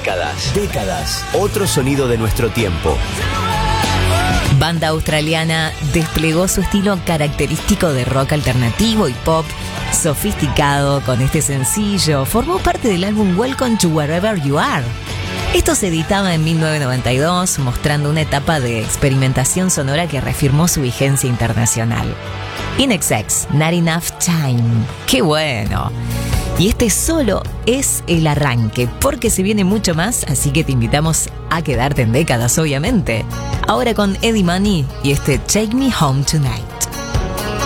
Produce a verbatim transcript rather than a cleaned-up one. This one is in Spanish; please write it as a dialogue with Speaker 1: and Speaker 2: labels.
Speaker 1: Décadas. Décadas. Otro sonido de nuestro tiempo.
Speaker 2: Banda australiana desplegó su estilo característico de rock alternativo y pop sofisticado con este sencillo. Formó parte del álbum Welcome to Wherever You Are. Esto se editaba en mil novecientos noventa y dos, mostrando una etapa de experimentación sonora que reafirmó su vigencia internacional. In X X, Not Enough Time. ¡Qué bueno! Y este solo es el arranque, porque se viene mucho más, así que te invitamos a quedarte en décadas, obviamente. Ahora con Eddie Money y este Take Me Home Tonight.